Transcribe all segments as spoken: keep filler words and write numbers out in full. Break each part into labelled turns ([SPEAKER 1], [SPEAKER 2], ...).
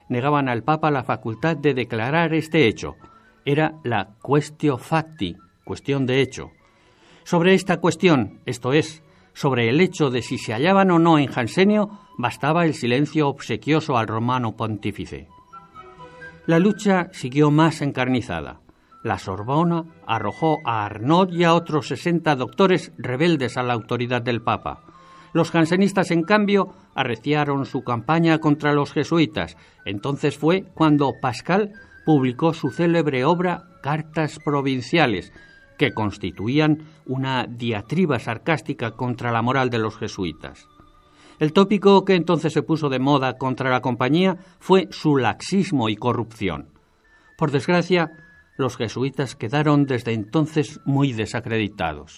[SPEAKER 1] negaban al Papa la facultad de declarar este hecho. Era la quaestio facti, cuestión de hecho. Sobre esta cuestión, esto es, sobre el hecho de si se hallaban o no en Jansenio, bastaba el silencio obsequioso al romano pontífice. La lucha siguió más encarnizada. La Sorbona arrojó a Arnaud y a otros sesenta doctores rebeldes a la autoridad del Papa. Los jansenistas, en cambio, arreciaron su campaña contra los jesuitas. Entonces fue cuando Pascal publicó su célebre obra Cartas Provinciales, que constituían una diatriba sarcástica contra la moral de los jesuitas. El tópico que entonces se puso de moda contra la compañía fue su laxismo y corrupción. Por desgracia, los jesuitas quedaron desde entonces muy desacreditados.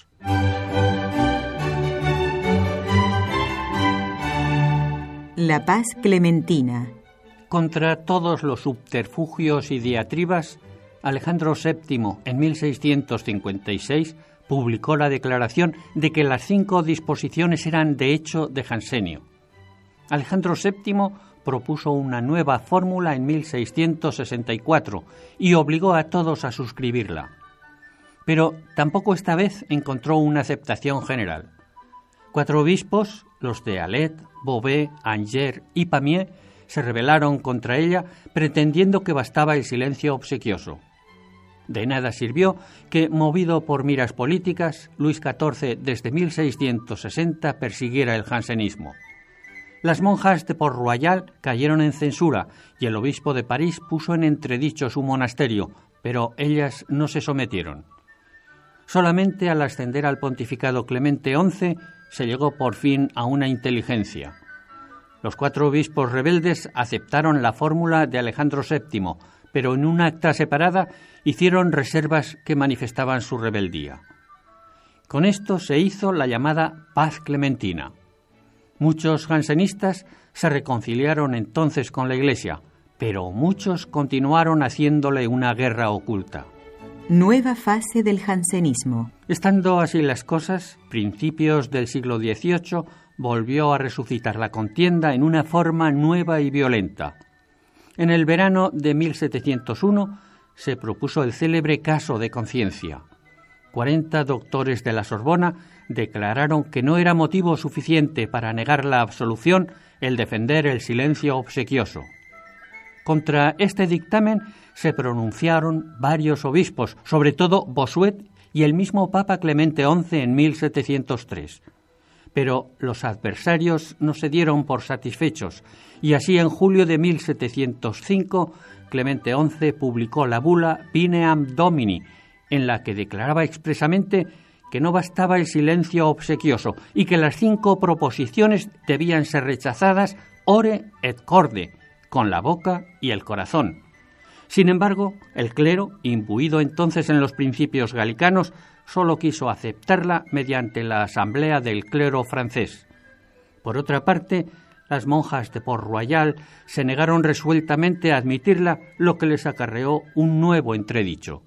[SPEAKER 2] La paz clementina.
[SPEAKER 1] Contra todos los subterfugios y diatribas, Alejandro séptimo, en mil seiscientos cincuenta y seis, publicó la declaración de que las cinco disposiciones eran de hecho de Jansenio. Alejandro séptimo propuso una nueva fórmula en mil seiscientos sesenta y cuatro y obligó a todos a suscribirla. Pero tampoco esta vez encontró una aceptación general. Cuatro obispos, los de Alet, Beauvais, Angers y Pamiers, se rebelaron contra ella pretendiendo que bastaba el silencio obsequioso. De nada sirvió que, movido por miras políticas, Luis catorce desde mil seiscientos sesenta persiguiera el jansenismo. Las monjas de Port-Royal cayeron en censura y el obispo de París puso en entredicho su monasterio, pero ellas no se sometieron. Solamente al ascender al pontificado Clemente once se llegó por fin a una inteligencia. Los cuatro obispos rebeldes aceptaron la fórmula de Alejandro séptimo, pero en una acta separada hicieron reservas que manifestaban su rebeldía. Con esto se hizo la llamada paz clementina. Muchos jansenistas se reconciliaron entonces con la Iglesia, pero muchos continuaron haciéndole una guerra oculta.
[SPEAKER 2] Nueva fase del jansenismo.
[SPEAKER 1] Estando así las cosas, principios del siglo dieciocho volvió a resucitar la contienda en una forma nueva y violenta. En el verano de mil setecientos uno se propuso el célebre caso de conciencia. Cuarenta doctores de la Sorbona declararon que no era motivo suficiente para negar la absolución el defender el silencio obsequioso. Contra este dictamen se pronunciaron varios obispos, sobre todo Bossuet y el mismo Papa Clemente once en mil setecientos tres. Pero los adversarios no se dieron por satisfechos y así en julio de mil setecientos cinco Clemente once publicó la bula Pineam Domini, en la que declaraba expresamente que no bastaba el silencio obsequioso y que las cinco proposiciones debían ser rechazadas ore et corde, con la boca y el corazón. Sin embargo, el clero, imbuido entonces en los principios galicanos, solo quiso aceptarla mediante la asamblea del clero francés. Por otra parte, las monjas de Port-Royal se negaron resueltamente a admitirla, lo que les acarreó un nuevo entredicho.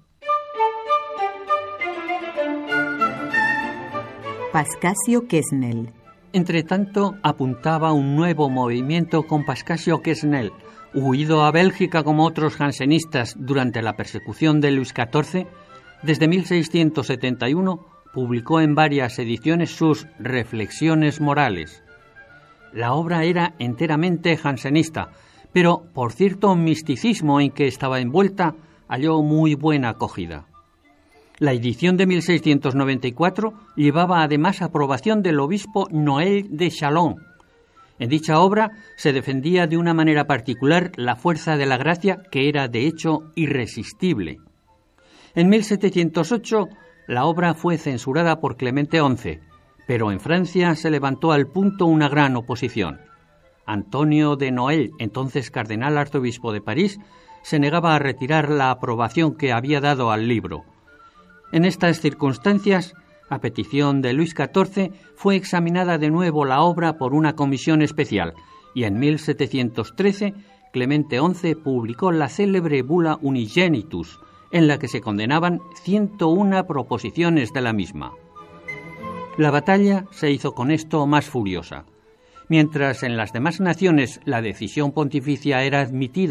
[SPEAKER 2] Pascasio Quesnel.
[SPEAKER 1] Entretanto, apuntaba un nuevo movimiento con Pascasio Quesnel, huido a Bélgica como otros jansenistas durante la persecución de Luis catorce. Desde mil seiscientos setenta y uno publicó en varias ediciones sus Reflexiones morales. La obra era enteramente jansenista, pero por cierto misticismo en que estaba envuelta, halló muy buena acogida. La edición de mil seiscientos noventa y cuatro llevaba además aprobación del obispo Noël de Chalon. En dicha obra se defendía de una manera particular la fuerza de la gracia, que era de hecho irresistible. En mil setecientos ocho la obra fue censurada por Clemente once, pero en Francia se levantó al punto una gran oposición. Antonio de Noël, entonces cardenal arzobispo de París, se negaba a retirar la aprobación que había dado al libro. En estas circunstancias, a petición de Luis catorce, fue examinada de nuevo la obra por una comisión especial y en mil setecientos trece Clemente once publicó la célebre bula Unigenitus, en la que se condenaban ciento una proposiciones de la misma. La batalla se hizo con esto más furiosa. Mientras en las demás naciones la decisión pontificia era admitida